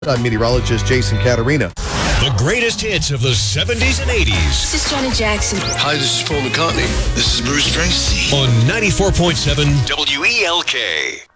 I'm meteorologist Jason Caterina. The greatest hits of the 70s and 80s. This is Janet Jackson. Hi, this is Paul McCartney. This is Bruce Springsteen. On 94.7 WELK.